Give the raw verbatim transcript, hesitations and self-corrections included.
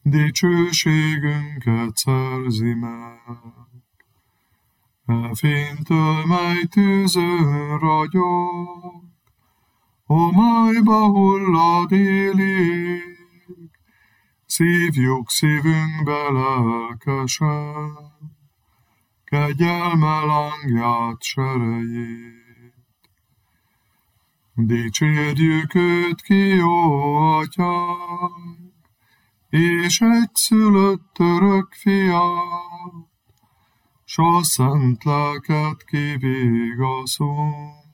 dicsőségünket szerzi meg. E fénytől, mely tűzön ragyog, homályba hullad élig, szívjuk szívünkbe lelkesen, kegyelme lángját, serejét. Dicsérjük őt ki, jó atyánk, és egyszülött örök fiát, s a szent lelket kivigaszunk.